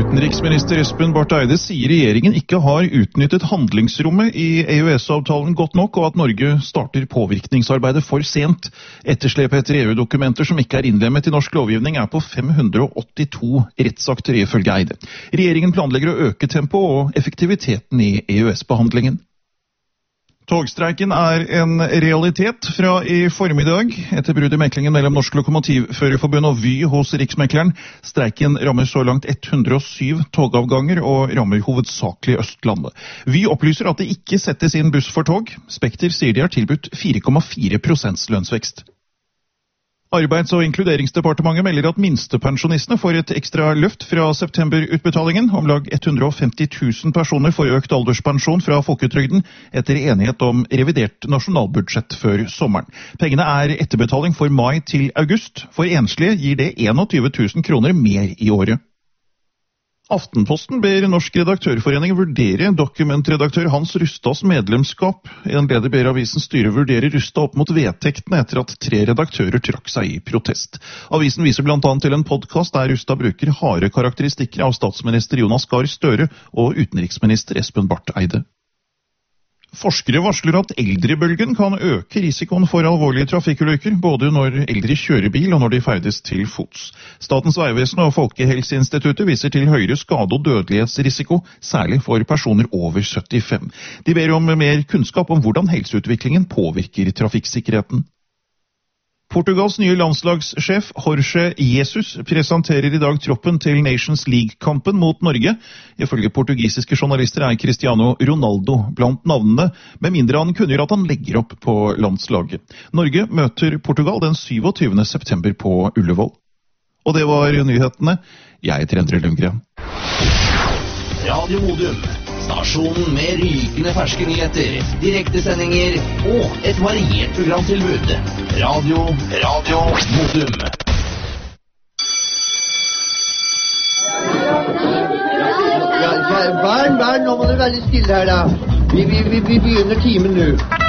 Utenriksminister Espen Barth Eide sier regjeringen ikke har utnyttet handlingsrommet i EØS-avtalen godt nok, og at Norge starter påvirkningsarbeidet for sent. Etterslepet etter EU-dokumenter som ikke er innlemmet i norsk lovgivning er på 582 rettsakter ifølge Eide. Regjeringen planlegger å øke tempoet og effektiviteten i EØS-behandlingen. Togstreiken er en realitet fra i formiddag. Etter brudd i meklingen mellom Norsk Lokomotivførerforbund og Vy hos Riksmekleren. Streiken rammer så langt 107 togavganger og rammer hovedsakelig Østlandet. Vy opplyser at det ikke settes inn buss for tog. Spekter sier de har tilbudt 4,4% lønnsvekst. Arbeids- og inkluderingsdepartementet melder at minstepensjonistene får et ekstra løft fra septemberutbetalingen. Om lag 150 000 personer får økt alderspensjon fra folketrygden etter enighet om revidert nasjonalbudsjett før sommeren. Pengene er etterbetaling for mai til august. For enslige gir det 21 000 kroner mer i året. Aftenposten ber Norsk Redaktørforening vurdere dokumentredaktør Hans Rustads medlemskap. En leder ber avisens styre vurdere Rustad opp mot vedtektene etter at 3 redaktører trakk seg i protest. Avisen viser blant annet til en podcast der Rustad bruker harde karakteristikker av statsminister Jonas Gahr Støre og utenriksminister Espen Barth Eide. Forskere varsler at eldrebølgen kan øke risikoen for alvorlige trafikkulykker, både når eldre kjører bil og når de ferdes til fots. Statens vegvesen og Folkehelseinstituttet viser til høyere skade- og dødelighetsrisiko, særlig for personer over 75. De ber om mer kunnskap om hvordan helseutviklingen påvirker trafikksikkerheten. Portugals nye landslagssjef Jorge Jesus presenterer i dag troppen til Nations League-kampen mot Norge. Ifølge portugisiske journalister er Cristiano Ronaldo blant navnene, med mindre han kunngjør at han legger opp på landslaget. Norge møter Portugal den 27. september på Ullevål. Og det var nyhetene. Jeg heter Endre Lundgren. Radio Modum. Stasjonen med rykende ferske nyheter, direktesendinger og et variert programtilbud. Radio Modum. Ja, barn, nå må du være stille her da. Vi begynner timen nå.